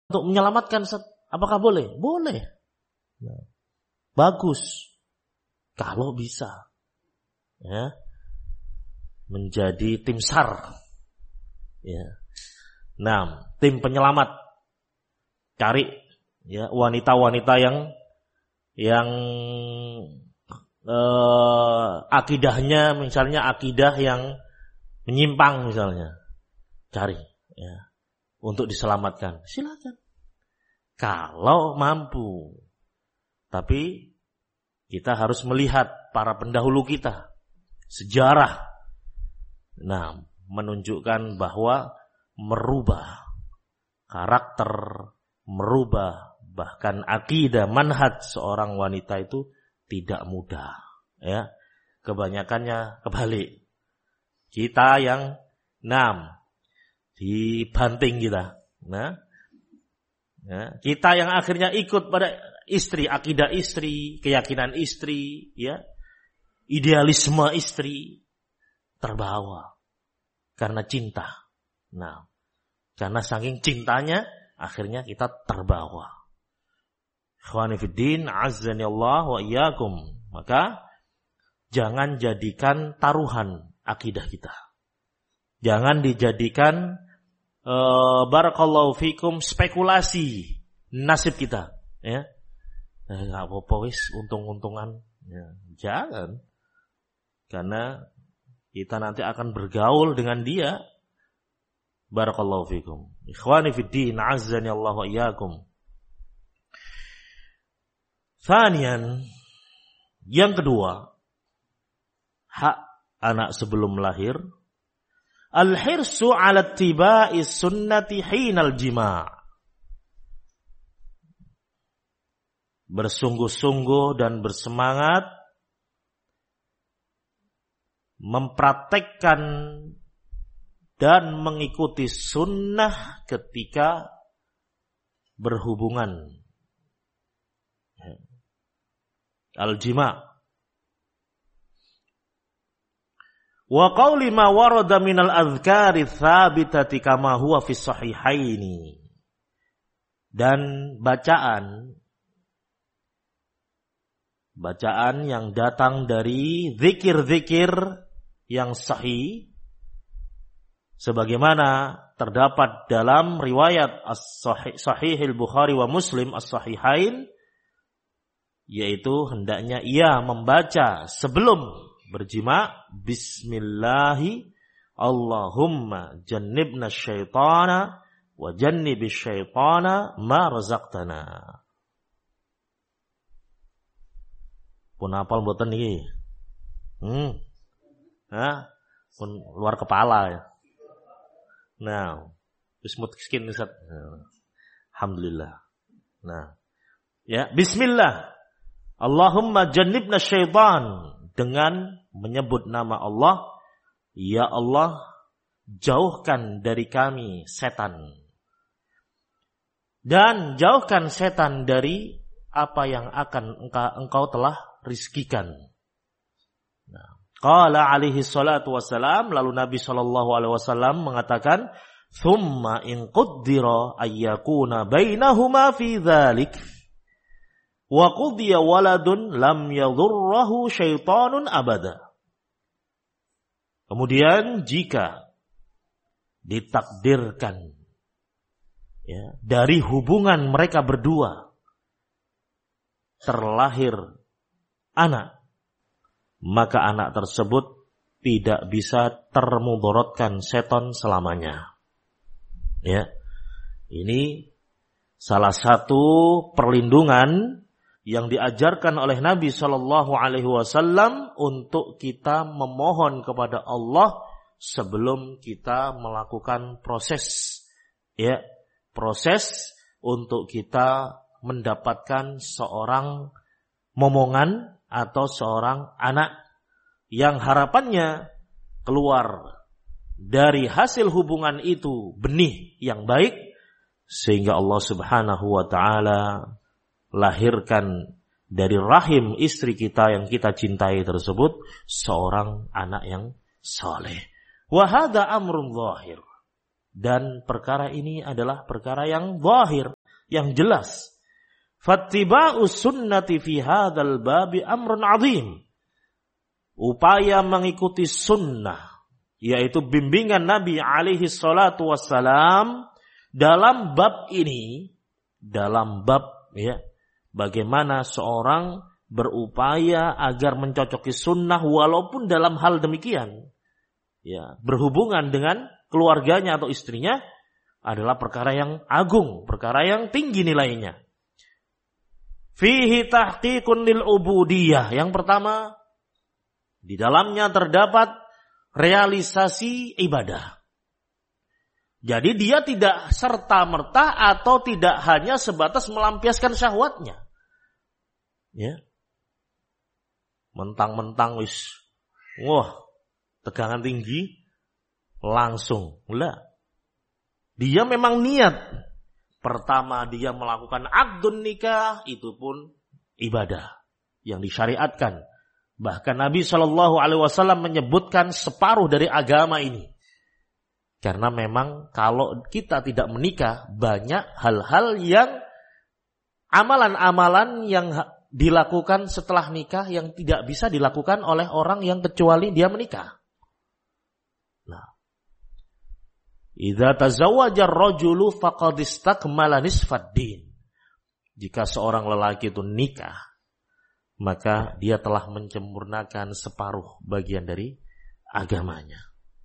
untuk menyelamatkan, apakah boleh? Boleh. Nah, bagus kalau bisa, ya, menjadi tim SAR, ya. Nah, tim penyelamat, cari, ya, wanita-wanita yang akidahnya misalnya akidah yang menyimpang misalnya, cari, ya, untuk diselamatkan. Silakan kalau mampu. Tapi kita harus melihat para pendahulu kita, sejarah, nah, menunjukkan bahwa merubah karakter, merubah bahkan akidah, manhaj seorang wanita itu tidak mudah, ya. Kebanyakannya kebalik. Kita yang dibanting kita. Nah, ya, kita yang akhirnya ikut pada istri, akidah istri, keyakinan istri, ya, idealisme istri, terbawa karena cinta. Nah, karena saking cintanya akhirnya kita terbawa. Ikhwani fiddin, azzani Allah wa iyyakum. Maka jangan jadikan taruhan akidah kita. Jangan dijadikan barakallahu fikum spekulasi nasib kita, ya. Enggak apa-apa wis, untung-untungan. Ya, jangan. Karena kita nanti akan bergaul dengan dia. Barakallahu fikum. Ikhwani fiddin, azzani Allah wa iyyakum. Thaniyan, yang kedua, hak anak sebelum lahir, al-hirsu 'ala ittiba'i sunnati hinal jima'. Bersungguh-sungguh dan bersemangat mempraktekkan dan mengikuti sunnah ketika berhubungan. Al-jima'. Wa qawli ma warada minal adhkari thabitati kama huwa fi sahihaini. Dan bacaan yang datang dari zikir-zikir yang sahih sebagaimana terdapat dalam riwayat as-sahih al-Bukhari wa Muslim as-sahihain, yaitu hendaknya ia membaca sebelum berjima, bismillahi Allahumma jannibna syaitana wa jannibish syaitana ma razaqtana. Pun hafal mboten iki? Pun luar kepala ya. Nah, wis miskin Ustaz. Alhamdulillah. Nah, ya, bismillah Allahumma jannibna syaitan, dengan menyebut nama Allah, ya Allah, jauhkan dari kami setan. Dan jauhkan setan dari apa yang akan engkau telah rizkikan. Nah, qala alaihi salatu wassalam, lalu Nabi sallallahu alaihi wasallam mengatakan, thumma in qaddira ayyakuna bainahuma fi dzalik wa qudiya waladun lam yadhurruhu syaitanun abada. Kemudian jika ditakdirkan, ya, dari hubungan mereka berdua terlahir anak, maka anak tersebut tidak bisa termudaratkan setan selamanya. Ya, ini salah satu perlindungan yang diajarkan oleh Nabi Shallallahu Alaihi Wasallam untuk kita memohon kepada Allah sebelum kita melakukan proses, ya, proses untuk kita mendapatkan seorang momongan atau seorang anak yang harapannya keluar dari hasil hubungan itu benih yang baik, sehingga Allah Subhanahu wa Ta'ala lahirkan dari rahim istri kita yang kita cintai tersebut seorang anak yang saleh. Wa hadza amrun zahir. Dan perkara ini adalah perkara yang zahir, yang jelas. Fattiba'us sunnati fi hadzal babi amrun 'azim. Upaya mengikuti sunnah, yaitu bimbingan Nabi alaihi salatu wassalam dalam bab ini, dalam bab bagaimana seorang berupaya agar mencocoki sunnah walaupun dalam hal demikian, berhubungan dengan keluarganya atau istrinya adalah perkara yang agung, perkara yang tinggi nilainya. Fihi tahqiqun lil ubudiyah. Yang pertama, di dalamnya terdapat realisasi ibadah. Jadi dia tidak serta-merta atau tidak hanya sebatas melampiaskan syahwatnya. Mentang-mentang tegangan tinggi, langsung. Dia memang niat. Pertama dia melakukan aqdun nikah, itu pun ibadah yang disyariatkan. Bahkan Nabi SAW menyebutkan separuh dari agama ini. Karena memang kalau kita tidak menikah, banyak hal-hal yang amalan-amalan yang dilakukan setelah nikah yang tidak bisa dilakukan oleh orang yang kecuali dia menikah. Idza tazawwaja ar-rajulu faqad istakmala nisfad din. Jika seorang lelaki itu nikah, maka dia telah menyempurnakan separuh bagian dari agamanya.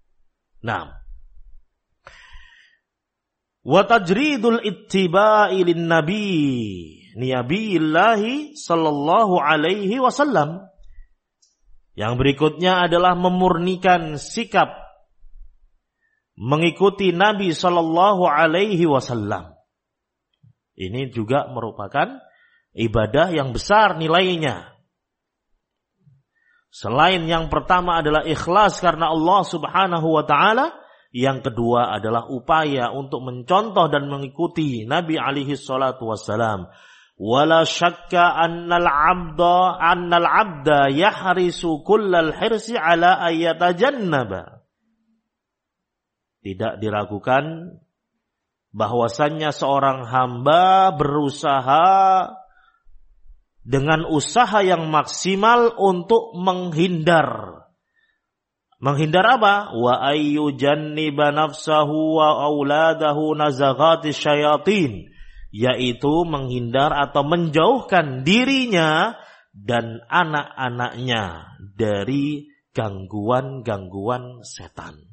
Wa tajridul ittiba'i lin nabiyillahi sallallahu alaihi wasallam. Yang berikutnya adalah memurnikan sikap mengikuti Nabi sallallahu alaihi wasallam. Ini juga merupakan ibadah yang besar nilainya. Selain yang pertama adalah ikhlas karena Allah Subhanahu wa taala, yang kedua adalah upaya untuk mencontoh dan mengikuti Nabi alaihi salatu wassalam. Wala syakka annal 'abda yahrisu kullal hirsi ala ayatajannaba. Tidak diragukan bahwasannya seorang hamba berusaha dengan usaha yang maksimal untuk menghindar. Menghindar apa? Wa ayyujanniba nafsahu wa auladahu nazaghatis syayatin. Yaitu menghindar atau menjauhkan dirinya dan anak-anaknya dari gangguan-gangguan setan.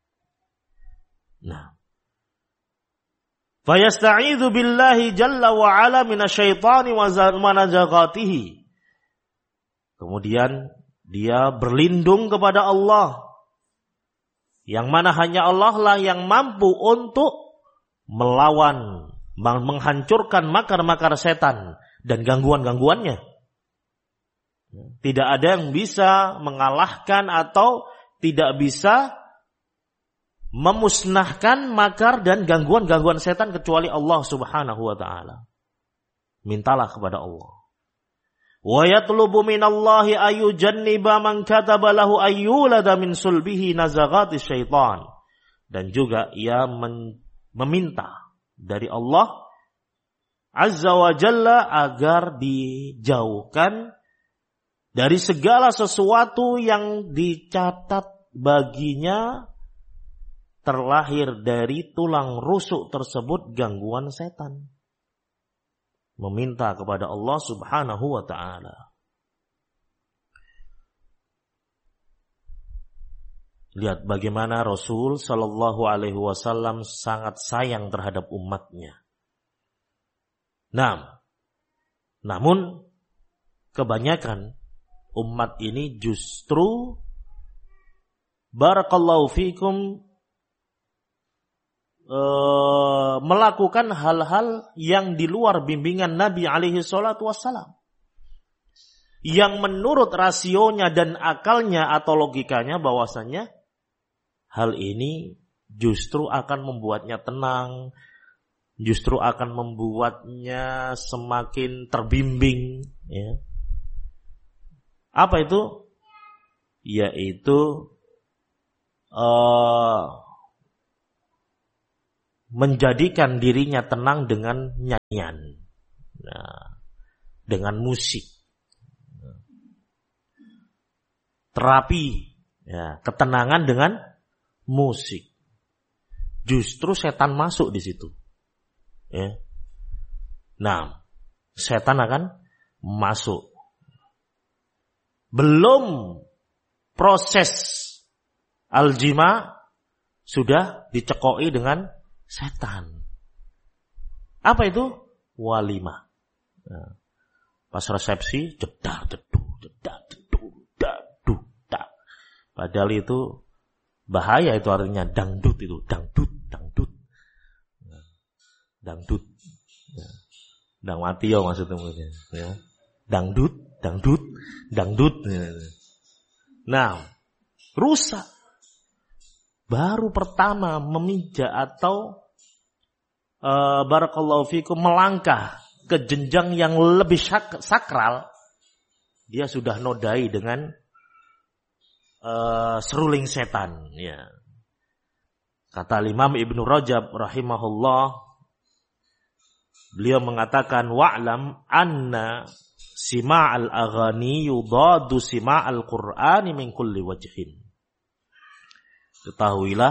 Fayasta'idzu billahi jalla wa ala minasyaitani wa nazagatihi. Kemudian dia berlindung kepada Allah, yang mana hanya Allah lah yang mampu untuk melawan, menghancurkan makar-makar setan dan gangguan-gangguannya. Tidak ada yang bisa mengalahkan atau tidak bisa memusnahkan makar dan gangguan-gangguan setan kecuali Allah Subhanahu wa taala. Mintalah kepada Allah. Wa yatlubu minallahi ayyujanniba man kataba lahu ayyulada min sulbihi nazaghatis syaitan. Dan juga ia meminta dari Allah Azza wa Jalla agar dijauhkan dari segala sesuatu yang dicatat baginya terlahir dari tulang rusuk tersebut gangguan setan. Meminta kepada Allah Subhanahu wa ta'ala. Lihat bagaimana Rasul sallallahu alaihi wasallam sangat sayang terhadap umatnya. Namun kebanyakan umat ini justru barakallahu fikum melakukan hal-hal yang di luar bimbingan Nabi alaihi salatu wassalam, yang menurut rasionya dan akalnya atau logikanya bahwasanya hal ini justru akan membuatnya tenang, justru akan membuatnya semakin terbimbing. Apa itu? Yaitu menjadikan dirinya tenang dengan nyanyian, dengan musik, terapi, ketenangan dengan musik. Justru setan masuk di situ. Nah, setan akan masuk. Belum proses aljima sudah dicekoi dengan setan. Apa itu? Walimah. Pas resepsi jedar jeduk, jedar jeduk, jeduk, tak. Padahal itu bahaya, itu artinya dangdut itu, dangdut. Dangdut. Dang mati ya maksudnya. Ya. Dangdut. Nah, rusak. Baru pertama memijak atau barakallahu fikum melangkah ke jenjang yang lebih sakral, dia sudah nodai dengan seruling setan. Ya. Kata Imam Ibnu Rajab rahimahullah, beliau mengatakan wa'lam anna sima'al aghani yudadu sima'al Qur'ani min kulli wajhin. Ketahuilah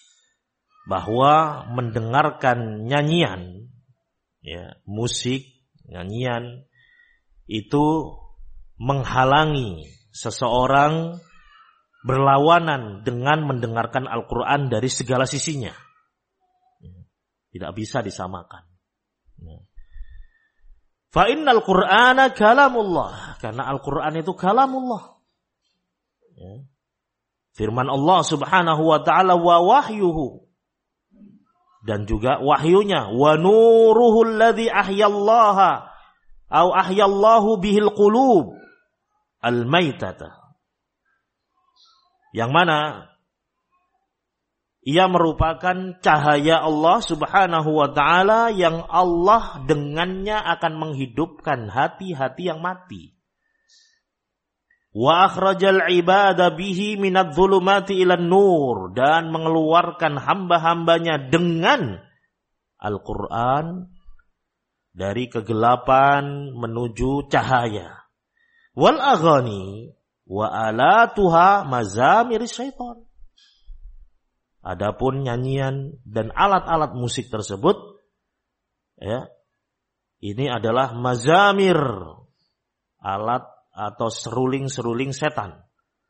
bahwa mendengarkan nyanyian, musik, nyanyian itu menghalangi seseorang berlawanan dengan mendengarkan Al-Quran dari segala sisinya. Tidak bisa disamakan. Fa innal Qur'ana kalamullah, karena Al-Qur'an itu kalamullah. Firman Allah Subhanahu wa taala wa wahyuhu, dan juga wahyunya, wa nuruhul ladzi ahyallaha au ahyallahu bihil qulub al-maitata. Yang mana ia merupakan cahaya Allah Subhanahu wa ta'ala yang Allah dengannya akan menghidupkan hati-hati yang mati. Wa akhrajal ibada bihi minadh dhulumati ilan nur, dan mengeluarkan hamba-hambanya dengan Al-Quran dari kegelapan menuju cahaya. Wal aghani wa alatuha mazamir syaitan. Adapun nyanyian dan alat-alat musik tersebut, ini adalah mazamir, alat atau seruling-seruling setan.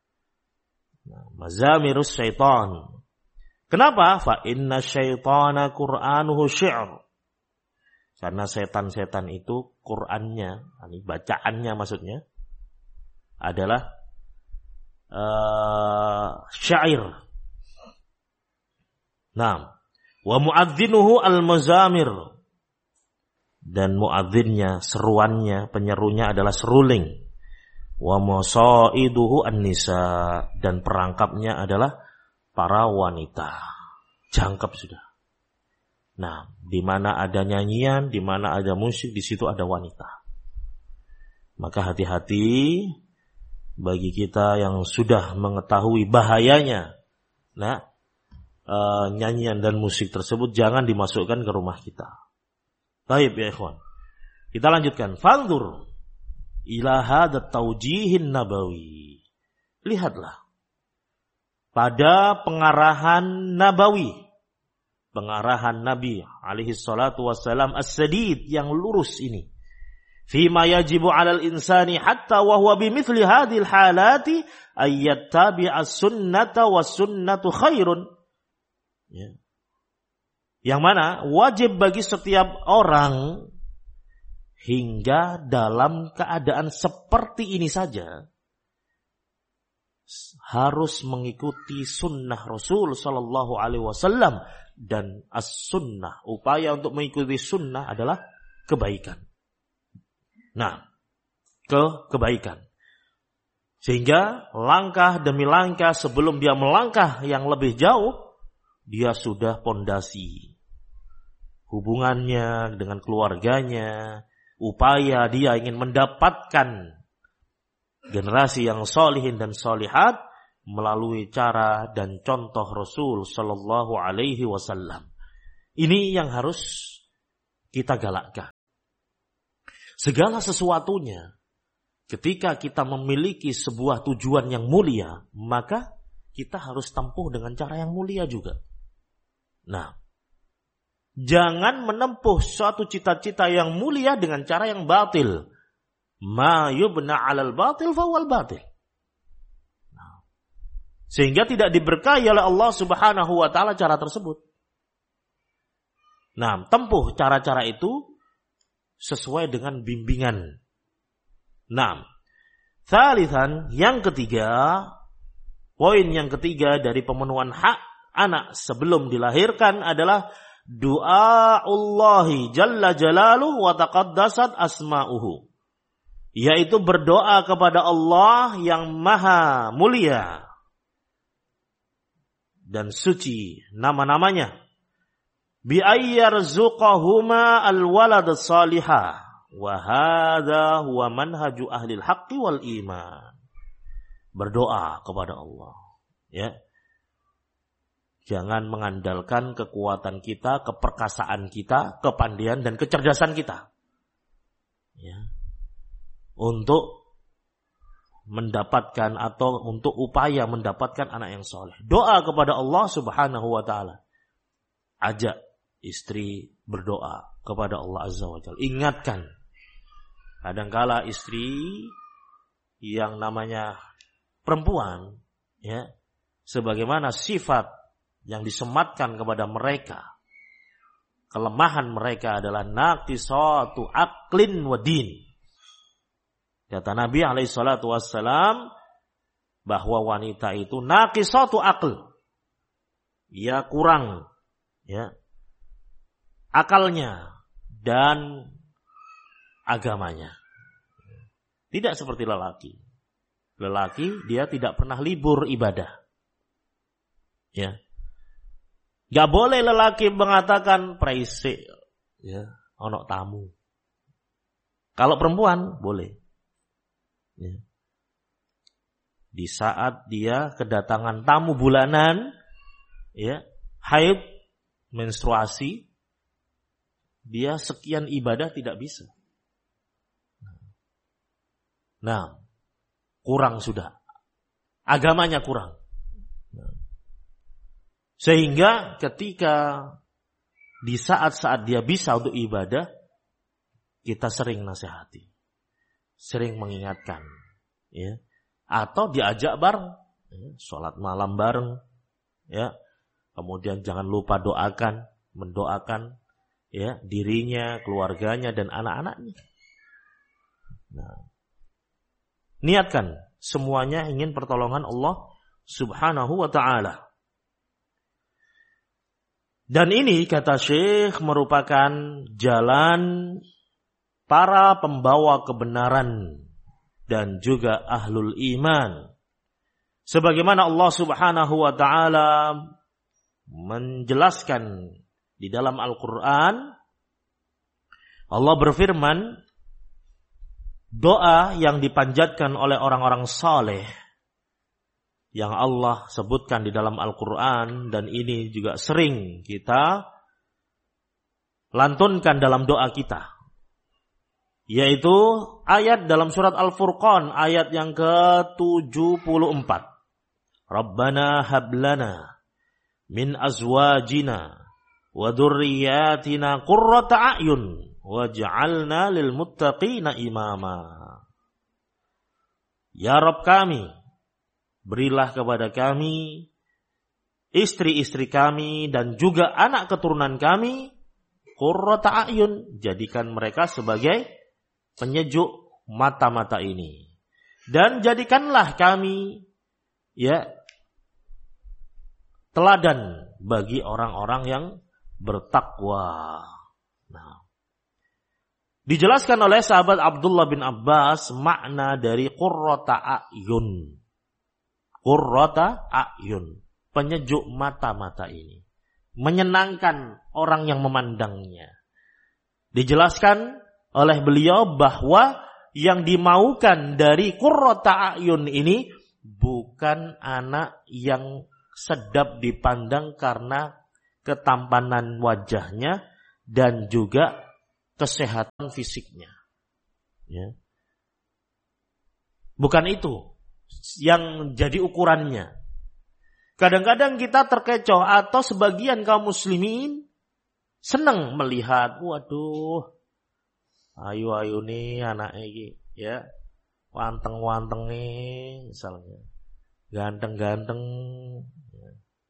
Mazamirus syaitan. Kenapa? Fa inna syaitana Qur'anuhu syi'r. Karena setan-setan itu Qur'annya, bacaannya maksudnya, adalah syair. Nah, wa mu'adzinuhu al-mazamir, dan muadzinnya, seruannya, penyerunya adalah seruling. Wa musaiduhu an-nisa, dan perangkapnya adalah para wanita. Jangkep sudah. Nah, di mana ada nyanyian, di mana ada musik, di situ ada wanita. Maka hati-hati bagi kita yang sudah mengetahui bahayanya, nyanyian dan musik tersebut jangan dimasukkan ke rumah kita. Baik ya ikhwan. Kita lanjutkan. Fanzur ila hadza taujihin nabawi. Lihatlah pada pengarahan nabawi, pengarahan Nabi alaihi salatu wassalam as-sadid, yang lurus ini. Fima yajibu 'alal insani hatta wa huwa bimithli hadhil halati ayyattabi'a as-sunnata was-sunnatu khairun. Yang mana wajib bagi setiap orang hingga dalam keadaan seperti ini saja harus mengikuti sunnah Rasul Sallallahu Alaihi Wasallam, dan as-sunnah, upaya untuk mengikuti sunnah adalah kebaikan. Nah, kebaikan. Sehingga langkah demi langkah sebelum dia melangkah yang lebih jauh, dia sudah pondasi hubungannya dengan keluarganya, upaya dia ingin mendapatkan generasi yang solihin dan solihat melalui cara dan contoh Rasul Sallallahu Alaihi Wasallam. Ini yang harus kita galakkan. Segala sesuatunya, ketika kita memiliki sebuah tujuan yang mulia, maka kita harus tempuh dengan cara yang mulia juga. Nah, jangan menempuh suatu cita-cita yang mulia dengan cara yang batil. Ma yubna 'alal batil fawal batil. Nah, sehingga tidak diberkahi oleh Allah Subhanahu wa taala cara tersebut. Nah, tempuh cara-cara itu sesuai dengan bimbingan. Nah, tsalitsan, yang ketiga, poin yang ketiga dari pemenuhan hak anak sebelum dilahirkan adalah du'aullahi jalla jalaluhu wa taqaddasat asma'uhu. Yaitu berdoa kepada Allah yang maha mulia dan suci nama-namanya. Bi ayyarzuqahuma alwalad salihah wa hadza huwa manhaju ahli al-haqqi wal iman. Berdoa kepada Allah, ya. Jangan mengandalkan kekuatan kita, keperkasaan kita, kepandaian dan kecerdasan kita, ya, untuk mendapatkan atau untuk upaya mendapatkan anak yang soleh. Doa kepada Allah Subhanahu wa taala. Ajak istri berdoa kepada Allah Azza wa Jalla. Ingatkan, kadangkala istri yang namanya perempuan, ya, sebagaimana sifat yang disematkan kepada mereka, kelemahan mereka adalah naqisatu aqlin wa din. Kata Nabi alaihi salatu wassalam bahwa wanita itu naqisatu aql, ya, kurang, ya, akalnya dan agamanya. Tidak seperti lelaki. Lelaki dia tidak pernah libur ibadah. Ya. Gak boleh lelaki mengatakan praise, ya, ono tamu. Kalau perempuan boleh. Ya. Di saat dia kedatangan tamu bulanan, ya, haid, menstruasi, dia sekian ibadah tidak bisa. Nah, kurang sudah. Agamanya kurang. Sehingga ketika di saat-saat dia bisa untuk ibadah, kita sering nasihati, sering mengingatkan, ya, atau diajak bareng, ya, sholat malam bareng, ya, kemudian jangan lupa mendoakan, ya, dirinya, keluarganya dan anak-anaknya. Nah, niatkan semuanya ingin pertolongan Allah Subhanahu wa ta'ala. Dan ini kata Syekh merupakan jalan para pembawa kebenaran dan juga ahlul iman. Sebagaimana Allah Subhanahu wa ta'ala menjelaskan di dalam Al-Quran, Allah berfirman, doa yang dipanjatkan oleh orang-orang saleh yang Allah sebutkan di dalam Al-Quran, dan ini juga sering kita lantunkan dalam doa kita, yaitu ayat dalam surat Al-Furqan ayat yang ke-74. Rabbana hablana min azwajina wa dzurriyyatina qurrata a'yun waj'alna lil muttaqina imama. Ya Rabb kami, berilah kepada kami istri-istri kami dan juga anak keturunan kami qurrata a'yun, jadikan mereka sebagai penyejuk mata-mata ini, dan jadikanlah kami, ya, teladan bagi orang-orang yang bertakwa. Nah, dijelaskan oleh sahabat Abdullah bin Abbas makna dari qurrata a'yun. Qurrata a'yun, penyejuk mata-mata ini, menyenangkan orang yang memandangnya. Dijelaskan oleh beliau bahwa yang dimaukan dari qurrata a'yun ini bukan anak yang sedap dipandang karena ketampanan wajahnya, dan juga kesehatan fisiknya. Ya. Bukan itu yang jadi ukurannya. Kadang-kadang kita terkecoh atau sebagian kaum muslimin senang melihat, waduh, ayu-ayu nih anaknya ini, ya, wanteng-wanteng nih, misalnya, ganteng-ganteng, ya.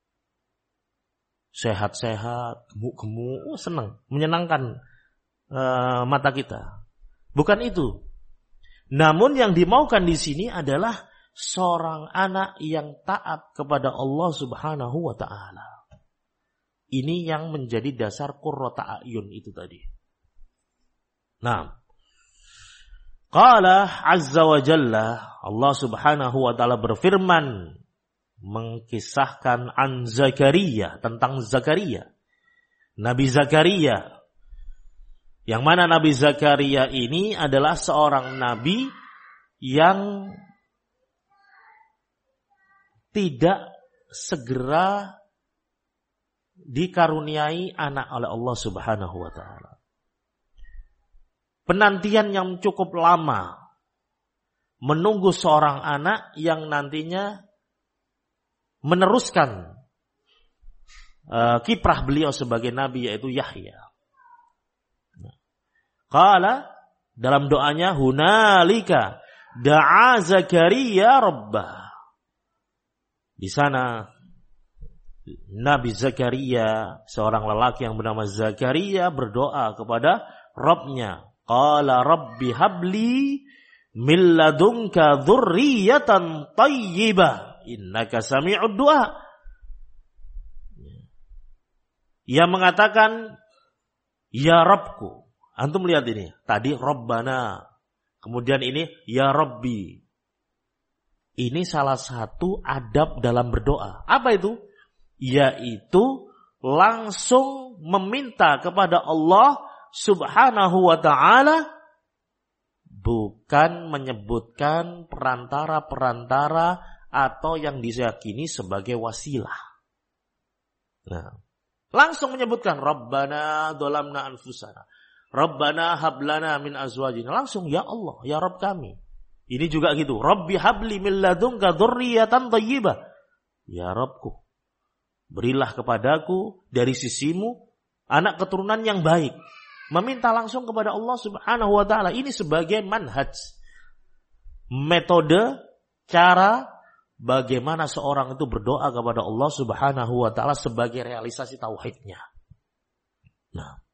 Sehat-sehat, gemuk-gemuk, senang, menyenangkan mata kita. Bukan itu. Namun yang dimaukan di sini adalah seorang anak yang taat kepada Allah Subhanahu wa taala. Ini yang menjadi dasar qurrata a'yun itu tadi. Nah, qala azza wa jalla, Allah Subhanahu wa taala berfirman mengkisahkan an Zakaria, tentang Zakaria. Nabi Zakaria, yang mana Nabi Zakaria ini adalah seorang nabi yang tidak segera dikaruniai anak oleh Allah Subhanahu wa taala. Penantian yang cukup lama menunggu seorang anak yang nantinya meneruskan kiprah beliau sebagai nabi, yaitu Yahya. Qala, dalam doanya, hunalika da'a Zakaria rabbah. Di sana Nabi Zakaria, seorang lelaki yang bernama Zakaria, berdoa kepada Rabbnya. Qala rabbi habli min ladunka dzurriyyatan thayyibah innaka sami'ud du'a. Ia mengatakan, ya Rabbku. Antum lihat ini. Tadi Rabbana. Kemudian ini ya Rabbi. Ini salah satu adab dalam berdoa. Apa itu? Yaitu langsung meminta kepada Allah Subhanahu wa ta'ala, bukan menyebutkan perantara-perantara atau yang diyakini sebagai wasilah. Nah, langsung menyebutkan Rabbana dzalamna anfusana, Rabbana hablana min azwajina. Langsung ya Allah, ya Rabb kami. Ini juga gitu. Rabbi habli min ladunka dzurriyyatan thayyibah. Ya Rabbku, berilah kepadaku dari sisimu anak keturunan yang baik. Meminta langsung kepada Allah Subhanahu wa ta'ala. Ini sebagai manhaj, metode, cara bagaimana seorang itu berdoa kepada Allah Subhanahu wa ta'ala sebagai realisasi tauhidnya. Nah,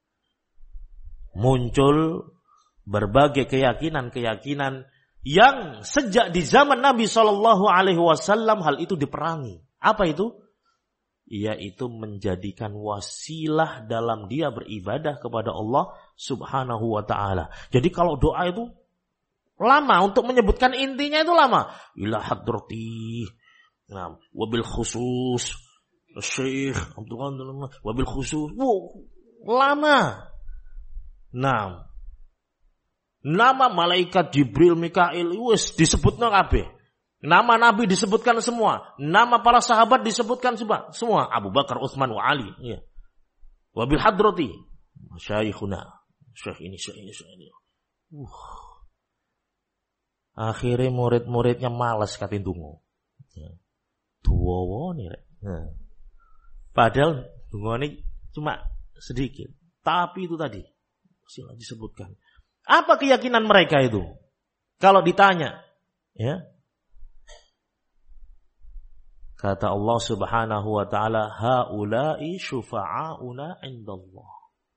muncul berbagai keyakinan-keyakinan yang sejak di zaman Nabi SAW hal itu diperangi. Apa itu? Yaitu menjadikan wasilah dalam dia beribadah kepada Allah Subhanahu wa ta'ala. Jadi kalau doa itu lama, untuk menyebutkan intinya itu lama. Ila hadrati, nah, wabil khusus Syekh wabil khusus, lama. Nah, nama malaikat Jibril, Mikail, wis disebutna kabeh. Nama Nabi disebutkan semua. Nama para sahabat disebutkan semua. Abu Bakar, Utsman, wa Ali. Ya. Wabil hadrati, masyayikhuna, syekh ini. Akhirnya murid-muridnya malas katin dungo. Ya. Duwowo nih. Nah. Padahal dungo ini cuma sedikit. Tapi itu tadi sila disebutkan. Apa keyakinan mereka itu? Kalau ditanya, ya. Kata Allah Subhanahu wa ta'ala, haula'i syufa'auna indallah.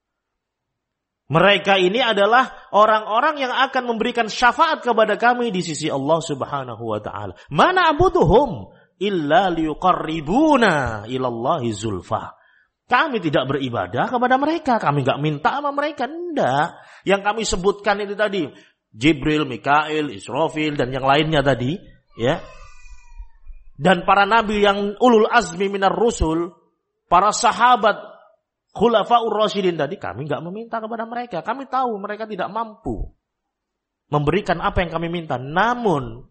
Mereka ini adalah orang-orang yang akan memberikan syafaat kepada kami di sisi Allah Subhanahu wa ta'ala. Mana abuduhum illa liyuqarribuna ilallahi zulfa. Kami tidak beribadah kepada mereka, kami enggak minta sama mereka, enggak. Yang kami sebutkan itu tadi, Jibril, Mikail, Israfil dan yang lainnya tadi, ya. Dan para nabi yang ulul azmi minar rusul, para sahabat khulafaur rasyidin tadi, kami enggak meminta kepada mereka. Kami tahu mereka tidak mampu memberikan apa yang kami minta. Namun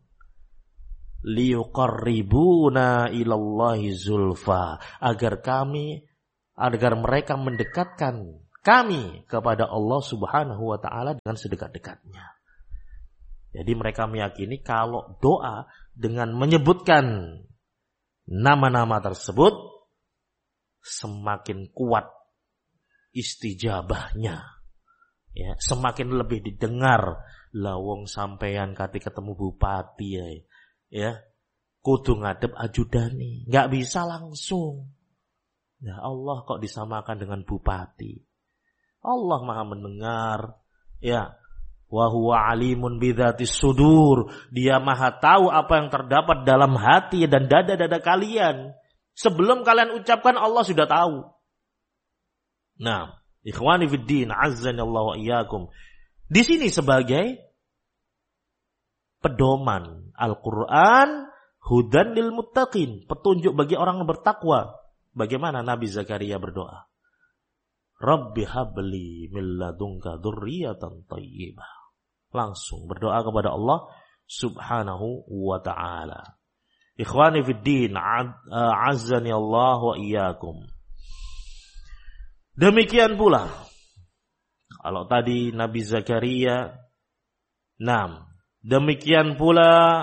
liyuqarribuna ilallahi zulfa, agar kami agar mereka mendekatkan kami kepada Allah Subhanahu wa taala dengan sedekat-dekatnya. Jadi mereka meyakini kalau doa dengan menyebutkan nama-nama tersebut semakin kuat istijabahnya. Ya, semakin lebih didengar. Lawong sampeyan kati ketemu bupati ya. Kudu ngadep ajudani, enggak bisa langsung. Ya Allah kok disamakan dengan bupati. Allah Maha mendengar, ya. Wa huwa alimun bidzatis sudur. Dia Maha tahu apa yang terdapat dalam hati dan dada-dada kalian. Sebelum kalian ucapkan Allah sudah tahu. Nah, ikhwani fiddin, azzanallahu wa iyyakum. Di sini sebagai pedoman Al-Qur'an hudan lil muttaqin, petunjuk bagi orang yang bertakwa. Bagaimana Nabi Zakaria berdoa? Rabbi habli min ladunka dzurriyyatan thayyibah. Langsung berdoa kepada Allah Subhanahu wa ta'ala. Ikhwani fiddin, azzani Allah wa iyyakum. Demikian pula kalau tadi Nabi Zakaria, demikian pula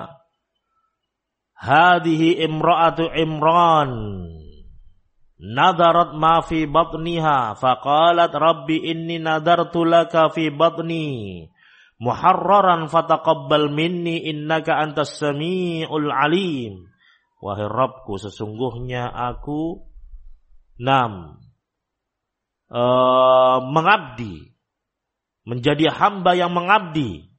hadhihi imra'atu Imran nadarat ma fi batniha faqalat rabbi inni nadartu laka fi batni muharraran fataqabbal minni innaka antas samiul alim. Wahai Rabbku, sesungguhnya aku mengabdi, menjadi hamba yang mengabdi.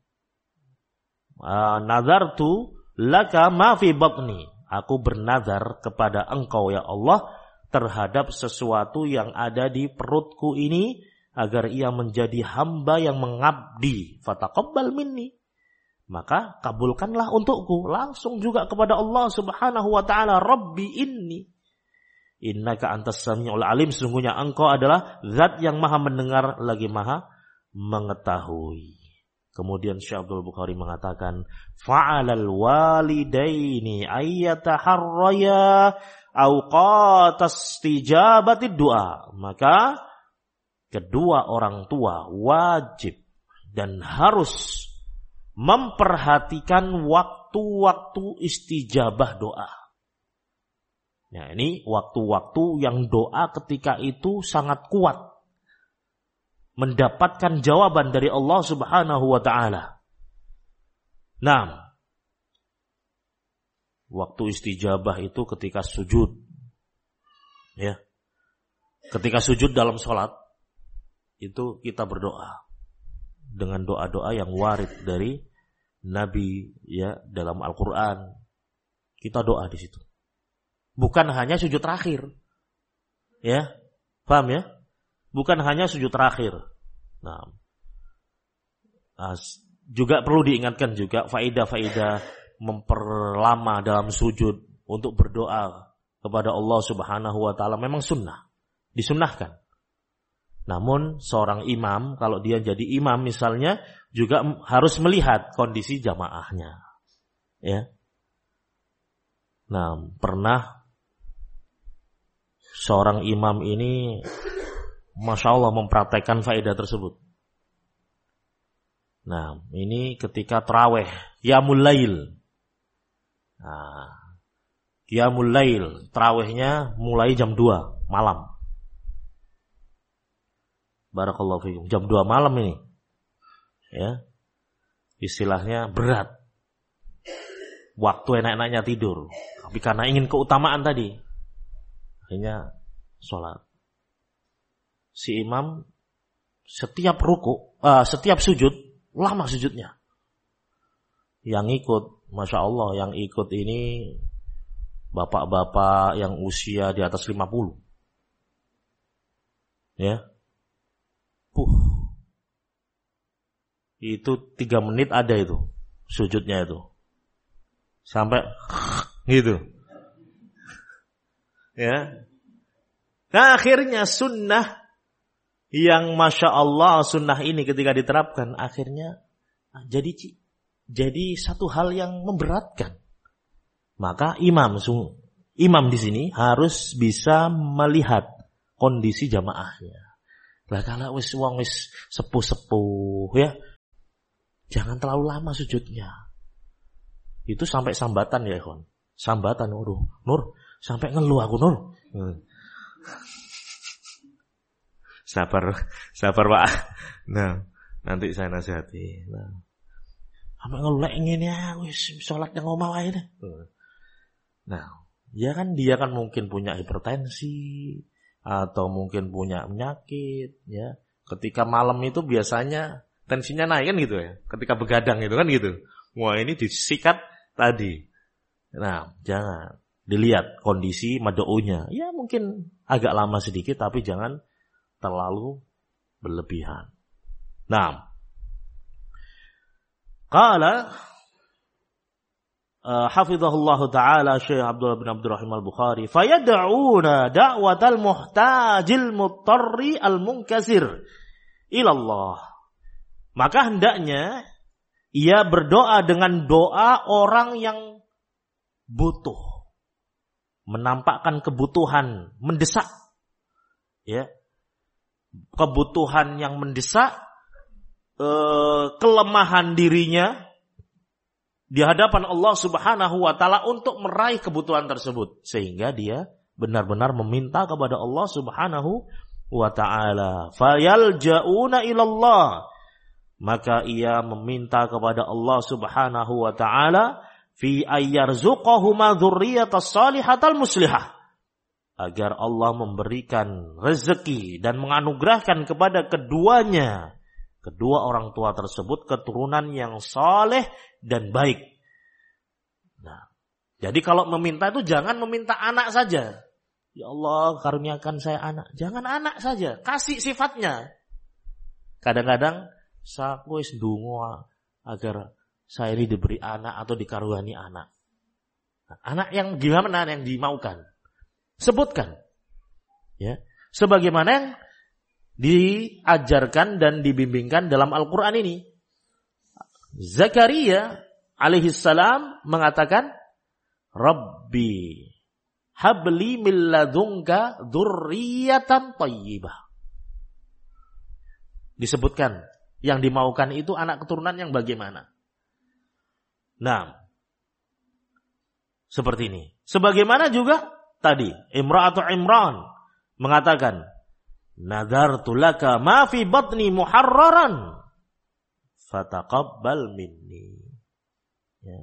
Nadartu laka ma fi batni. Aku bernazar kepada engkau ya Allah terhadap sesuatu yang ada di perutku ini, agar ia menjadi hamba yang mengabdi. Fataqabbal minni. Maka kabulkanlah untukku. Langsung juga kepada Allah Subhanahu wa ta'ala. Rabbi inni innaka antas samiul alim. Sesungguhnya engkau adalah zat yang maha mendengar lagi maha mengetahui. Kemudian Syekh Abdul Bukhari mengatakan, fa'alal walidaini ayyataharraya awqatas istijabatid du'a. Maka kedua orang tua wajib dan harus memperhatikan waktu-waktu istijabah doa. Nah, ini waktu-waktu yang doa ketika itu sangat kuat mendapatkan jawaban dari Allah Subhanahu wa ta'ala. Nah, waktu istijabah itu ketika sujud. Ya. Ketika sujud dalam sholat, itu kita berdoa dengan doa-doa yang warid dari Nabi ya dalam Al-Qur'an. Kita doa di situ. Bukan hanya sujud terakhir. Ya. Paham ya? Bukan hanya sujud terakhir. Nah, juga perlu diingatkan juga faidah-faidah memperlama dalam sujud untuk berdoa kepada Allah Subhanahu wa ta'ala memang sunnah. Disunnahkan. Namun seorang imam, kalau dia jadi imam misalnya, juga harus melihat kondisi jamaahnya. Ya. Nah, pernah seorang imam ini Masya Allah mempraktekkan faedah tersebut. Nah, ini ketika tarawih, qiyamul lail. Nah, qiyamul lail, tarawihnya mulai jam 2 malam. Barakallahu fikum. Jam 2 malam ini. Ya. Istilahnya berat. Waktu enak-enaknya tidur. Tapi karena ingin keutamaan tadi, akhirnya sholat. Si imam setiap ruku, setiap sujud, lama sujudnya. Yang ikut, Masya Allah, yang ikut ini bapak-bapak yang usia di atas 50. Ya. Itu 3 menit ada itu sujudnya itu. Sampai gitu. Ya. Nah, akhirnya sunnah yang Masya Allah sunnah ini ketika diterapkan akhirnya jadi satu hal yang memberatkan. Maka imam di sini harus bisa melihat kondisi jamaahnya. Lah kalau wis wong wis sepuh-sepuh ya, jangan terlalu lama sujudnya. Itu sampai sambatan ya, ikhwan. Sambatan, Nur, sampai ngeluh aku, Nur. Sabar Pak. Nah, nanti saya nasihati. Nah, sampai ngeluh ngene ya, wis salat nang omah wae. Nah, ya kan dia kan mungkin punya hipertensi atau mungkin punya penyakit ya. Ketika malam itu biasanya tensinya naik kan gitu ya. Ketika begadang itu kan gitu. Wah, ini disikat tadi. Nah, jangan dilihat kondisi mad'unya. Ya mungkin agak lama sedikit tapi jangan terlalu berlebihan. Nah, qala hafizahullah ta'ala Syekh Abdullah bin Abdurrahim al-Bukhari, fayad'una da'watal muhtajil muttarri al-munkasir ilallah. Maka hendaknya ia berdoa dengan doa orang yang butuh, menampakkan kebutuhan mendesak, ya, kebutuhan yang mendesak, kelemahan dirinya di hadapan Allah Subhanahu wa taala untuk meraih kebutuhan tersebut, sehingga dia benar-benar meminta kepada Allah Subhanahu wa taala. Fayalja'una ilallah, maka ia meminta kepada Allah Subhanahu wa taala fi ayyarzuqahuma dzurriyyatas shalihatal muslihah, agar Allah memberikan rezeki dan menganugerahkan kepada kedua orang tua tersebut keturunan yang saleh dan baik. Nah, jadi kalau meminta itu jangan meminta anak saja. Ya Allah, karuniakan saya anak. Jangan anak saja, kasih sifatnya. Kadang-kadang saya wis ndonga agar saya ini diberi anak atau dikaruniai anak. Nah, anak yang gimana yang dimaukan? Sebutkan. Ya, sebagaimana yang diajarkan dan dibimbingkan dalam Al-Quran ini. Zakaria alaihi salam mengatakan, Rabbi habli min ladunka dzurriyyatan thayyibah. Disebutkan yang dimaukan itu anak keturunan yang bagaimana. Nah, seperti ini. Sebagaimana juga tadi Imra'atu Imran mengatakan, nadartu laka ma fi batni muharraran fataqabbal minni. Ya.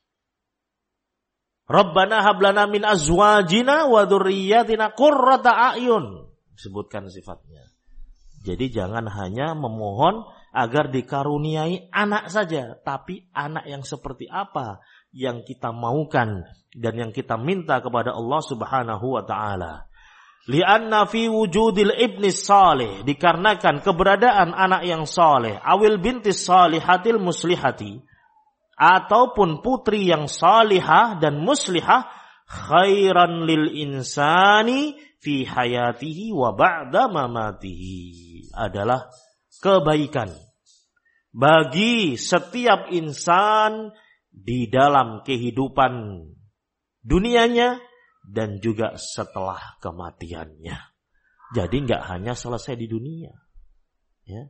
Rabbana hab lana min azwajina wa dzurriyyatina qurrata a'yun. Sebutkan sifatnya. Jadi jangan hanya memohon agar dikaruniai anak saja, tapi anak yang seperti apa yang kita maukan dan yang kita minta kepada Allah Subhanahu wa taala. Li'anna fi wujudil ibni salih, dikarenakan keberadaan anak yang saleh, awil bintis salihatil muslihati, ataupun putri yang salihah dan muslihah, khairan lil insani fi hayatihi wa ba'da mamatihi, adalah kebaikan bagi setiap insan di dalam kehidupan dunianya dan juga setelah kematiannya. Jadi enggak hanya selesai di dunia. Ya.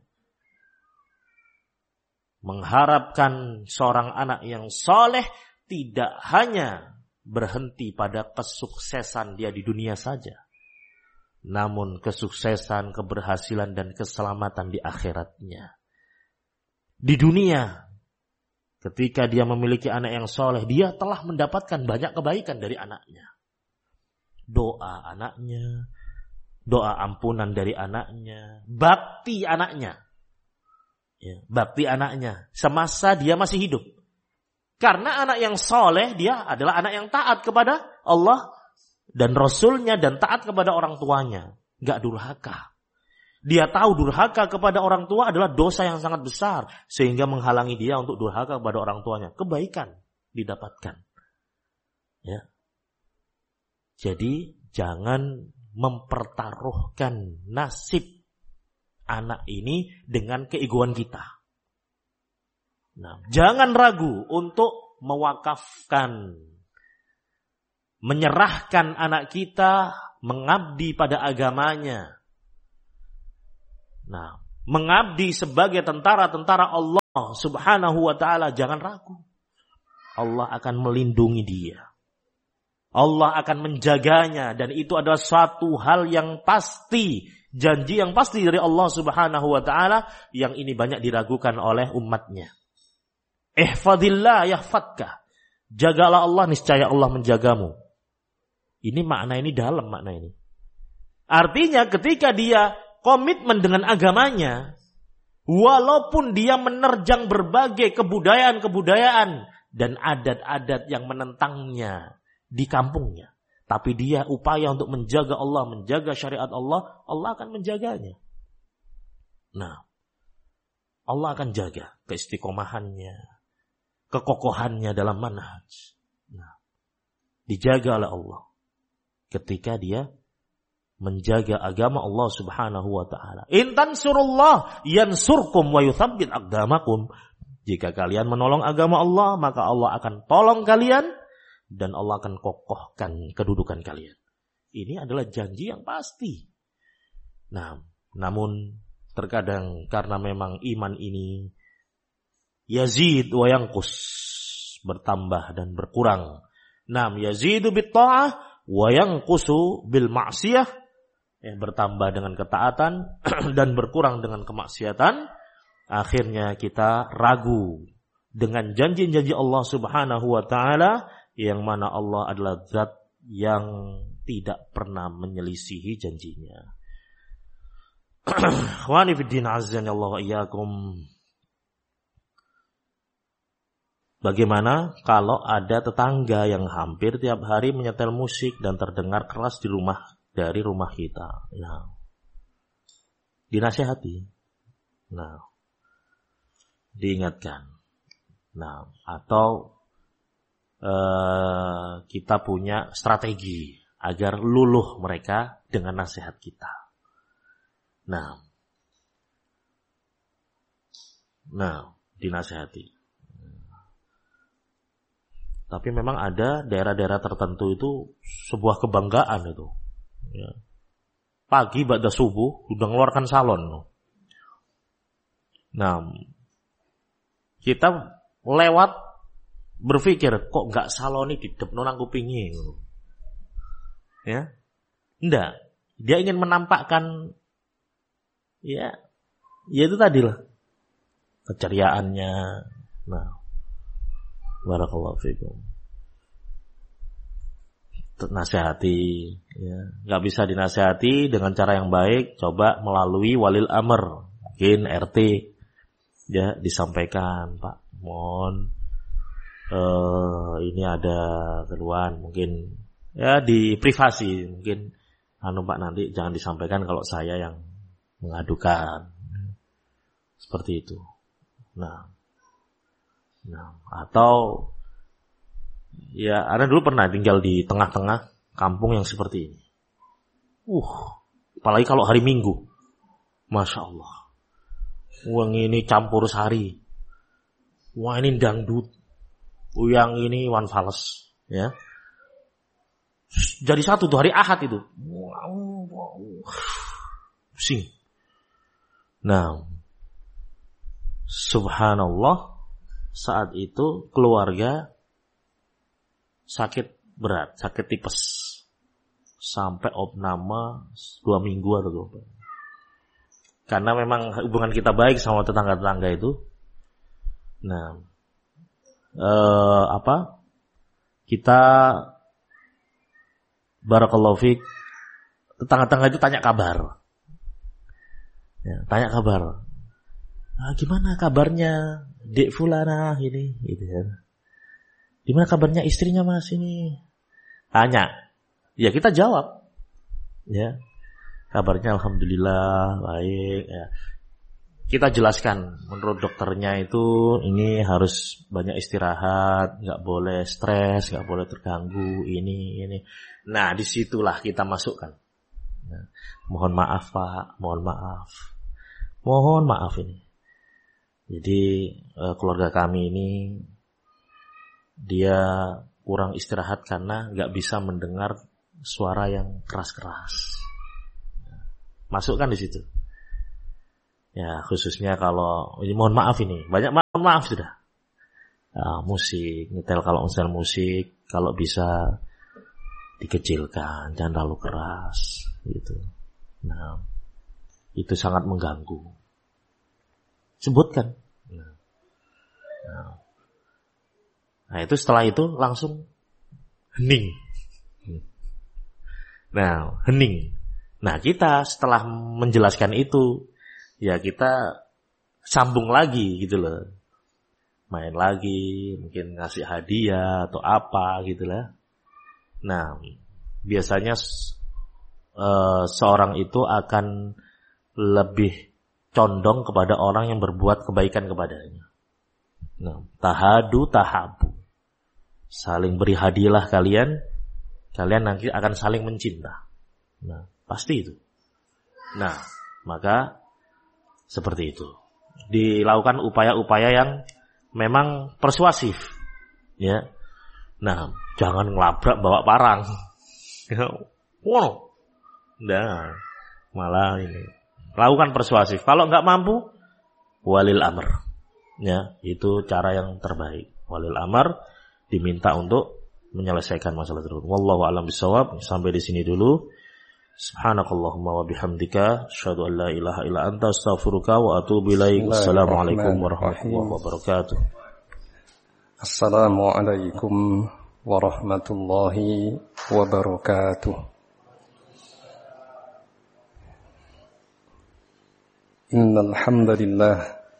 Mengharapkan seorang anak yang soleh tidak hanya berhenti pada kesuksesan dia di dunia saja, namun kesuksesan, keberhasilan dan keselamatan di akhiratnya. Di dunia, ketika dia memiliki anak yang soleh, dia telah mendapatkan banyak kebaikan dari anaknya. Doa anaknya, doa ampunan dari anaknya, bakti anaknya. Ya, bakti anaknya semasa dia masih hidup. Karena anak yang soleh, dia adalah anak yang taat kepada Allah dan Rasulnya dan taat kepada orang tuanya. Gak durhaka. Dia tahu durhaka kepada orang tua adalah dosa yang sangat besar, sehingga menghalangi dia untuk durhaka kepada orang tuanya. Kebaikan didapatkan. Ya. Jadi jangan mempertaruhkan nasib anak ini dengan keegoan kita. Nah, jangan ragu untuk mewakafkan, menyerahkan anak kita, mengabdi pada agamanya. Nah, mengabdi sebagai tentara-tentara Allah Subhanahu wa ta'ala, jangan ragu. Allah akan melindungi dia. Allah akan menjaganya, dan itu adalah suatu hal yang pasti, janji yang pasti dari Allah Subhanahu wa ta'ala, yang ini banyak diragukan oleh umatnya. Ihfadillah yahfadka. Jagalah Allah, niscaya Allah menjagamu. Ini makna ini dalam makna ini. Artinya ketika dia komitmen dengan agamanya, walaupun dia menerjang berbagai kebudayaan-kebudayaan dan adat-adat yang menentangnya di kampungnya, tapi dia upaya untuk menjaga Allah, menjaga syariat Allah, Allah akan menjaganya. Nah, Allah akan jaga keistiqomahannya, kekokohannya dalam manhaj. Nah, dijaga oleh Allah ketika dia menjaga agama Allah Subhanahu wa ta'ala. In tansurullah yansurkum wa yuthabbit aqdamakum. Jika kalian menolong agama Allah, maka Allah akan tolong kalian dan Allah akan kokohkan kedudukan kalian. Ini adalah janji yang pasti. Nah, namun terkadang karena memang iman ini yazid wa yanqus, bertambah dan berkurang. Nam yazidu bit ta'ah wa yanqusu bil ma'siyah, bertambah dengan ketaatan dan berkurang dengan kemaksiatan. Akhirnya kita ragu dengan janji-janji Allah Subhanahu wa ta'ala, yang mana Allah adalah zat yang tidak pernah menyelisihi janjinya. Wa ni fiddin azzani Allah wa iyyakum. Bagaimana kalau ada tetangga yang hampir tiap hari menyetel musik dan terdengar keras dari rumah kita? Nah, dinasihati. Nah, diingatkan. Nah, atau kita punya strategi agar luluh mereka dengan nasihat kita. Nah, dinasihati. Tapi memang ada daerah-daerah tertentu itu sebuah kebanggaan itu. Ya. Pagi ba'da subuh udah ngeluarkan salon. Nah, kita lewat berpikir kok nggak saloni di depan nang kupingi. Ya, enggak. Dia ingin menampakkan, ya itu tadi lah keceriaannya. Nah, barakallahu fikum. Nasihati, ya. Gak bisa dinasihati dengan cara yang baik, coba melalui walil amr, mungkin RT, ya, disampaikan, Pak, mohon ini ada keluhan, mungkin ya di privasi, mungkin Pak nanti jangan disampaikan kalau saya yang mengadukan, seperti itu. Nah, atau ya, Anda dulu pernah tinggal di tengah-tengah kampung yang seperti ini. Apalagi kalau hari Minggu, Masya Allah, uang ini campur sari, wah ini dangdut, yang ini one fals, ya. Jadi satu tuh hari Ahad itu, pusing. Nah, subhanallah, saat itu keluarga sakit berat, sakit tipes, sampai opname 2 minggu atau 2. Karena memang hubungan kita baik sama tetangga-tetangga itu. Nah, kita barakallahu fiik, tetangga-tetangga itu tanya kabar. Ya, tanya kabar. Gimana kabarnya Dek Fulana ini, gitu ya. Gimana kabarnya istrinya Mas ini? Tanya. Ya kita jawab. Ya. Kabarnya alhamdulillah baik, ya. Kita jelaskan menurut dokternya itu ini harus banyak istirahat, enggak boleh stres, enggak boleh terganggu ini. Nah, disitulah kita masukkan. Nah, mohon maaf Pak, mohon maaf. Mohon maaf ini. Jadi keluarga kami ini dia kurang istirahat karena nggak bisa mendengar suara yang keras-keras. Masukkan di situ. Ya, khususnya kalau ini mohon maaf ini, banyak mohon maaf sudah. Musik, nyetel kalau misal musik, kalau bisa dikecilkan, jangan terlalu keras gitu. Nah, itu sangat mengganggu. Sebutkan. Nah, itu setelah itu langsung hening. Nah, hening. Nah, kita setelah menjelaskan itu, ya kita sambung lagi gitu loh. Main lagi, mungkin ngasih hadiah atau apa gitu lah. Nah, biasanya seorang itu akan lebih condong kepada orang yang berbuat kebaikan kepadanya. Nah, tahadu tahabu. Saling beri hadiah kalian nanti akan saling mencinta. Nah, pasti itu. Nah, maka seperti itu. Dilakukan upaya-upaya yang memang persuasif. Ya. Nah, jangan ngelabrak bawa parang. Wow. Nah, malah ini. Lakukan persuasif. Kalau enggak mampu, walil amr. Ya, itu cara yang terbaik. Walil amr diminta untuk menyelesaikan masalah tersebut. Wallahu a'lam bishawab. Sampai di sini dulu. Subhanakallahumma wa bihamdika asyhadu an la ilaha illa anta astaghfiruka wa atubu ilaik. Assalamualaikum warahmatullahi wabarakatuh. Assalamualaikum warahmatullahi wabarakatuh. Innal hamdalillah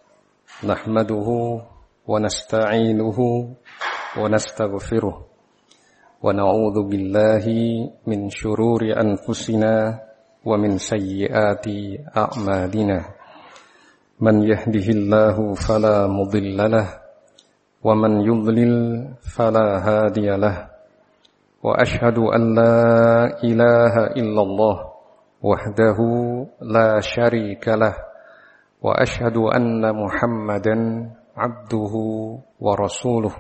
nahmaduhu wa nasta'inuhu wa nastaghfiruh. ونعوذ بالله من شرور أنفسنا ومن سيئات أعمالنا من يهده الله فلا مضل له ومن يضلل فلا هادي له وأشهد أن لا إله إلا الله وحده لا شريك له وأشهد أن محمدا عبده ورسوله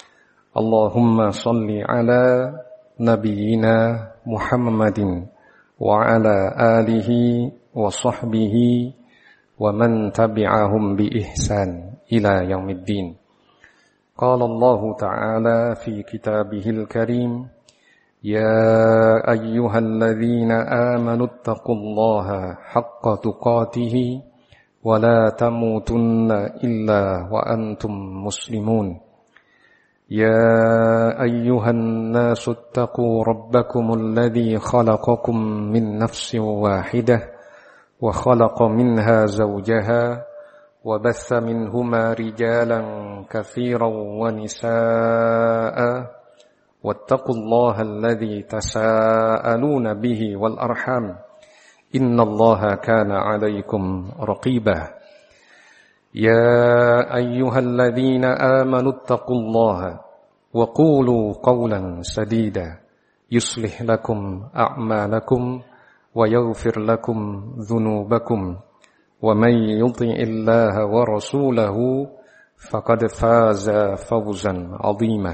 اللهم صل على نبينا محمد وعلى آله وصحبه ومن تبعهم بإحسان إلى يوم الدين. قال الله تعالى في كتابه الكريم يا أيها الذين آمنوا اتقوا الله حق تقاته ولا تموتن إلا وأنتم مسلمون. يا أيها الناس اتقوا ربكم الذي خلقكم من نفس واحدة وخلق منها زوجها وبث منهما رجالا كثيرا ونساء واتقوا الله الذي تساءلون به والأرحام إن الله كان عليكم رقيبا. يا أيها الذين آمنوا اتقوا الله وقولوا قولا سديدا يصلح لكم أعمالكم ويغفر لكم ذنوبكم ومن يطع الله ورسوله فقد فاز فوزا عظيما.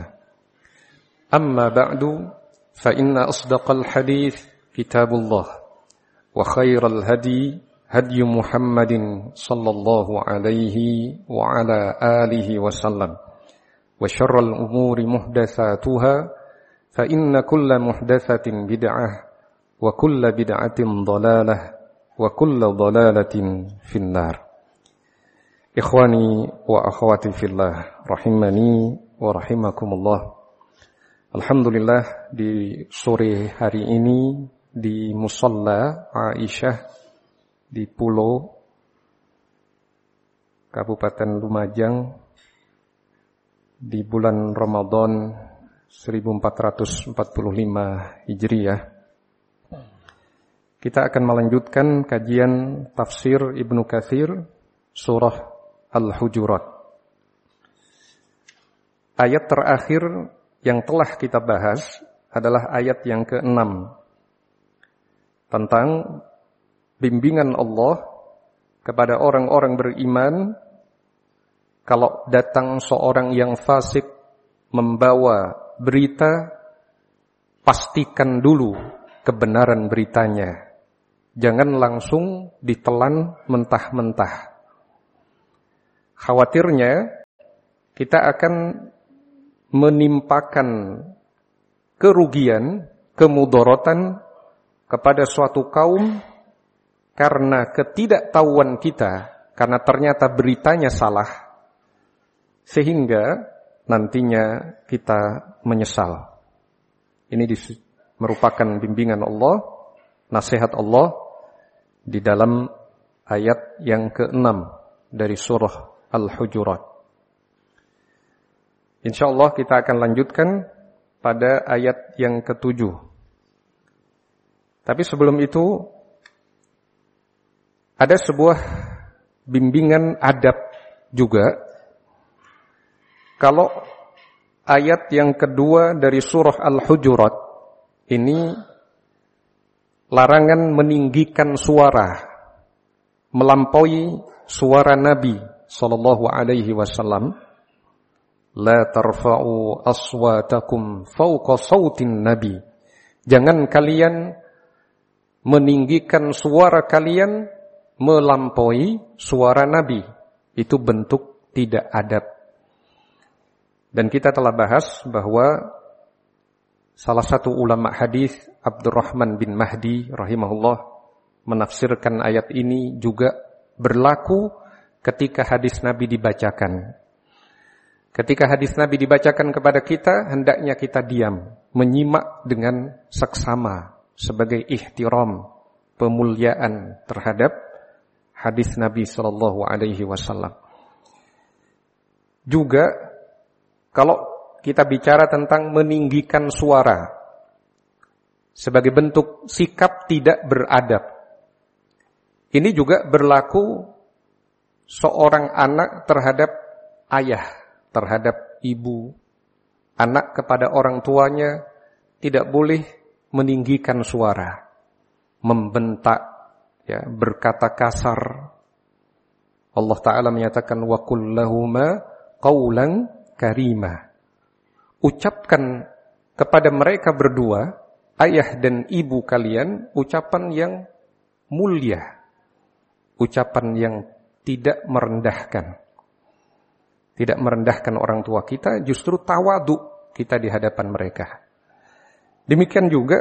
أما بعد فإن أصدق الحديث كتاب الله وخير الهدي هدي محمد صلى الله عليه وعلى آله وسلم وشر الأمور محدثاتها فإن كل محدثة بدعة وكل بدعة ضلالة وكل ضلالة في النار. إخواني وأخواتي في الله rahimani wa rahimakumullah. Alhamdulillah di sore hari ini di Musalla Aisyah di Pulau Kabupaten Lumajang di bulan Ramadan 1445 Hijriah. Kita akan melanjutkan kajian tafsir Ibnu Katsir surah Al-Hujurat. Ayat terakhir yang telah kita bahas adalah ayat yang ke-6 tentang bimbingan Allah kepada orang-orang beriman kalau datang seorang yang fasik membawa berita, pastikan dulu kebenaran beritanya. Jangan langsung ditelan mentah-mentah. Khawatirnya kita akan menimpakan kerugian, kemudaratan kepada suatu kaum karena ketidaktahuan kita, karena ternyata beritanya salah, sehingga nantinya kita menyesal. Ini merupakan bimbingan Allah, nasihat Allah di dalam ayat yang ke-6 dari surah Al-Hujurat. InsyaAllah kita akan lanjutkan pada ayat yang ke-7. Tapi sebelum itu, ada sebuah bimbingan adab juga. Kalau ayat yang kedua dari surah Al-Hujurat ini larangan meninggikan suara melampaui suara Nabi sallallahu alaihi wasallam. La tarfa'u aswatakum fawqa sautin Nabi. Jangan kalian meninggikan suara kalian melampaui suara Nabi. Itu bentuk tidak adab. Dan kita telah bahas bahwa salah satu ulama hadis Abdurrahman bin Mahdi rahimahullah menafsirkan ayat ini juga berlaku ketika hadis Nabi dibacakan. Ketika hadis Nabi dibacakan kepada kita, hendaknya kita diam, menyimak dengan seksama sebagai ihtiram, pemuliaan terhadap hadis Nabi sallallahu alaihi wasallam. Juga kalau kita bicara tentang meninggikan suara sebagai bentuk sikap tidak beradab, ini juga berlaku seorang anak terhadap ayah, terhadap ibu. Anak kepada orang tuanya tidak boleh meninggikan suara, membentak, ya, berkata kasar. Allah Ta'ala menyatakan wa qul lahuma qawlan karima. Ucapkan kepada mereka berdua, ayah dan ibu kalian, ucapan yang mulia, ucapan yang tidak merendahkan. Tidak merendahkan orang tua kita, justru tawadu kita di hadapan mereka. Demikian juga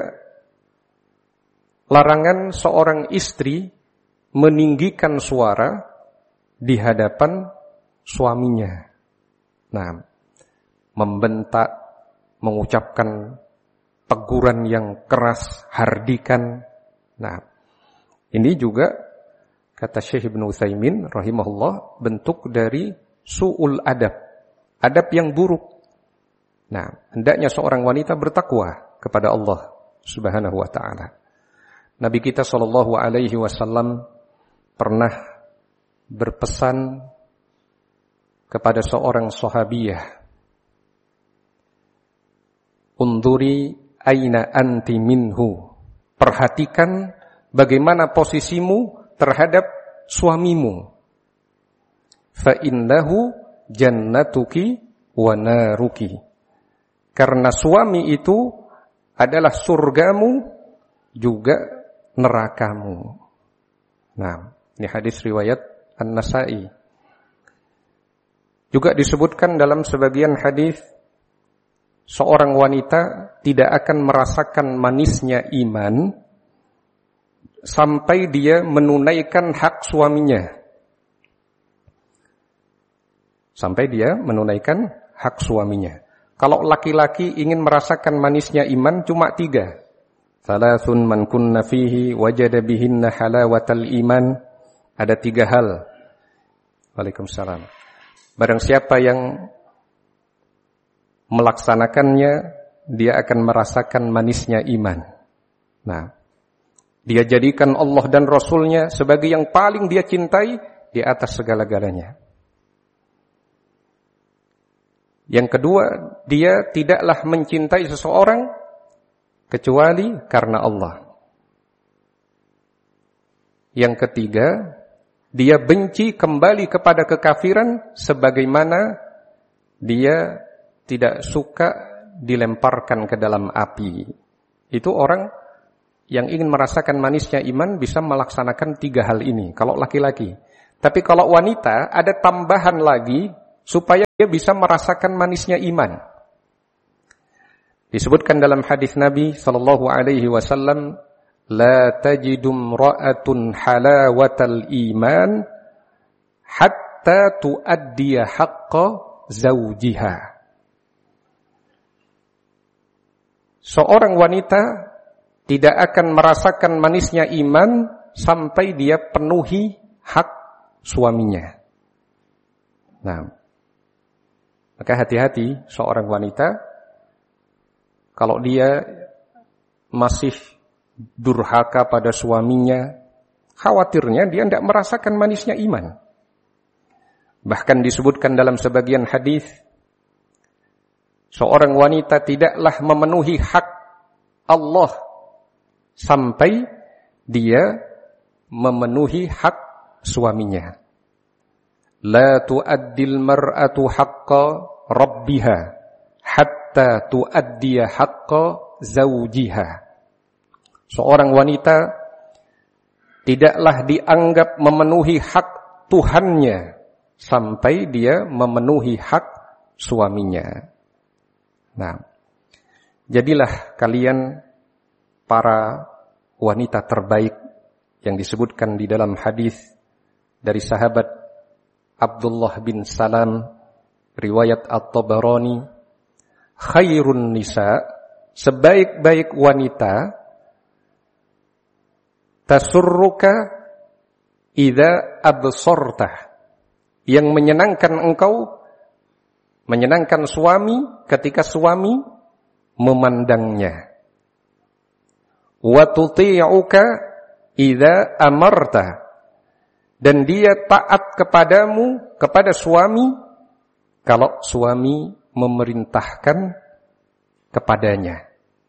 larangan seorang istri meninggikan suara di hadapan suaminya. Nah, membentak, mengucapkan teguran yang keras, hardikan. Nah, ini juga kata Syekh Ibnu Utsaimin rahimahullah bentuk dari su'ul adab, adab yang buruk. Nah, hendaknya seorang wanita bertakwa kepada Allah Subhanahu wa ta'ala. Nabi kita sallallahu alaihi wasallam pernah berpesan kepada seorang sahabiyah, "Unduri aina anti minhu." Perhatikan bagaimana posisimu terhadap suamimu. Fa innahu jannatuki wa naruki. Karena suami itu adalah surgamu juga nerakamu. Nah, ini hadis riwayat An-Nasa'i. Juga disebutkan dalam sebagian hadis, seorang wanita tidak akan merasakan manisnya iman sampai dia menunaikan hak suaminya. Sampai dia menunaikan hak suaminya. Kalau laki-laki ingin merasakan manisnya iman cuma 3. Thalathun man kunna fihi wajada bihinna halawatal iman. Ada 3 hal. Waalaikumsalam. Barang siapa yang melaksanakannya, dia akan merasakan manisnya iman. Nah, dia jadikan Allah dan Rasulnya sebagai yang paling dia cintai di atas segala-galanya. Yang kedua, dia tidaklah mencintai seseorang kecuali karena Allah. Yang ketiga, dia benci kembali kepada kekafiran sebagaimana dia tidak suka dilemparkan ke dalam api. Itu orang yang ingin merasakan manisnya iman bisa melaksanakan 3 hal ini, kalau laki-laki. Tapi kalau wanita, ada tambahan lagi supaya dia bisa merasakan manisnya iman. Disebutkan dalam hadis Nabi sallallahu alaihi wasallam, la tajidu imra'atun halawatal iman hatta tuaddiya haqqa zawjiha. Seorang wanita tidak akan merasakan manisnya iman sampai dia penuhi hak suaminya. Nah, maka hati-hati seorang wanita kalau dia masih durhaka pada suaminya, khawatirnya dia tidak merasakan manisnya iman. Bahkan disebutkan dalam sebagian hadis, seorang wanita tidaklah memenuhi hak Allah sampai dia memenuhi hak suaminya. La tu'addil mar'atu haqqa rabbiha hatta tu'addiya haqqa zawjiha. Seorang wanita tidaklah dianggap memenuhi hak Tuhannya sampai dia memenuhi hak suaminya. Nah, jadilah kalian para wanita terbaik yang disebutkan di dalam hadis dari sahabat Abdullah bin Salam, riwayat At-Tabarani, khairun nisa, sebaik-baik wanita, tasurruka idza absortah, yang menyenangkan engkau, menyenangkan suami ketika suami memandangnya. Wa tuti'uka idza amarta, dan dia taat kepadamu, kepada suami kalau suami memerintahkan kepadanya.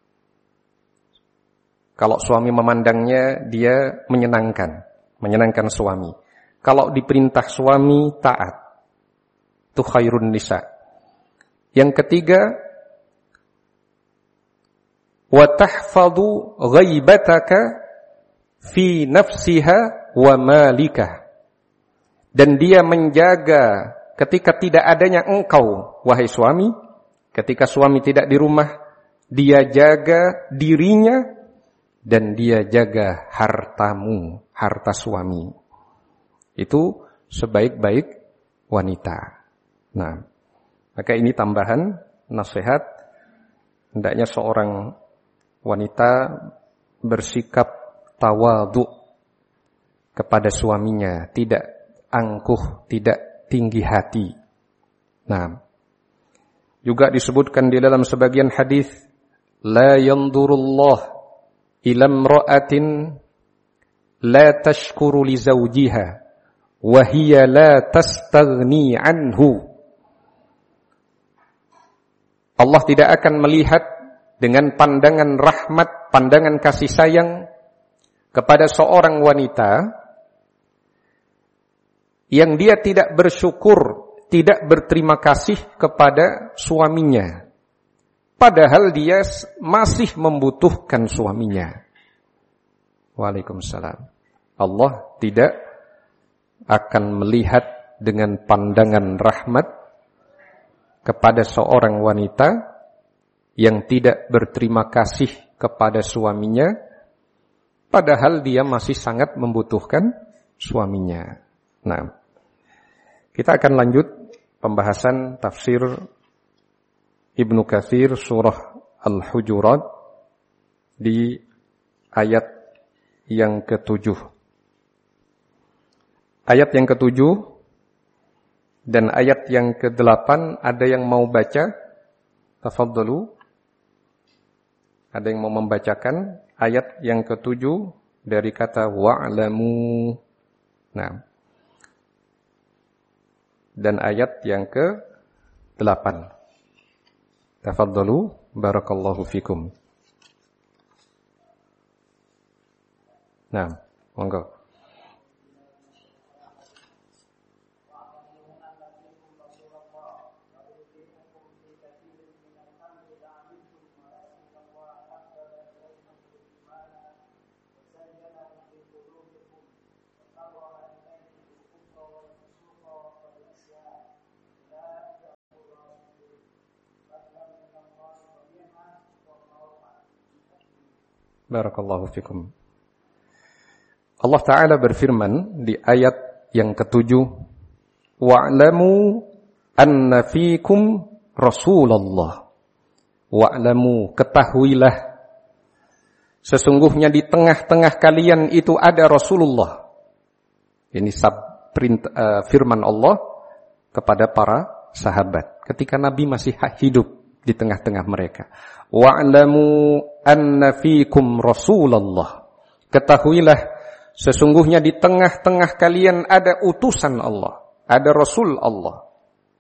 Kalau suami memandangnya, dia menyenangkan suami. Kalau diperintah suami, taat. Itu khairun nisa. Yang ketiga, wa tahfadhu ghaibataka fi nafsiha wa malika, dan dia menjaga ketika tidak adanya engkau, wahai suami. Ketika suami tidak di rumah, dia jaga dirinya dan dia jaga hartamu, harta suami. Itu sebaik-baik wanita. Nah, maka ini tambahan nasihat, hendaknya seorang wanita bersikap tawadhu kepada suaminya, tidak angkuh, tidak tinggi hati. Nah, juga disebutkan di dalam sebagian hadis, la yanzurullah ila imra'atin la tashkuru li zawjiha wa hiya la tastaghni anhu. Allah tidak akan melihat dengan pandangan rahmat, pandangan kasih sayang kepada seorang wanita yang dia tidak bersyukur, tidak berterima kasih kepada suaminya, padahal dia masih membutuhkan suaminya. Waalaikumsalam. Allah tidak akan melihat dengan pandangan rahmat kepada seorang wanita yang tidak berterima kasih kepada suaminya, padahal dia masih sangat membutuhkan suaminya. Nah, kita akan lanjut pembahasan tafsir Ibnu Katsir surah Al-Hujurat di ayat yang ke-7. Ayat yang ke-7 dan ayat yang ke-8, ada yang mau baca? Tafadhalu. Ada yang mau membacakan ayat yang ke-7 dari kata wa'lamu. Nah, dan ayat yang ke-8. Tafadhalu, barakallahu fikum. Nah, monggo. Barakallahu fikum. Allah Ta'ala berfirman di ayat yang ke-7, wa'lamu anna fikum Rasulullah. Wa'lamu, ketahuilah, sesungguhnya di tengah-tengah kalian itu ada Rasulullah. Ini firman Allah kepada para sahabat ketika Nabi masih hidup di tengah-tengah mereka. Wa'lamu anna fikum Rasulullah. Ketahuilah, sesungguhnya di tengah-tengah kalian ada utusan Allah, ada Rasul Allah.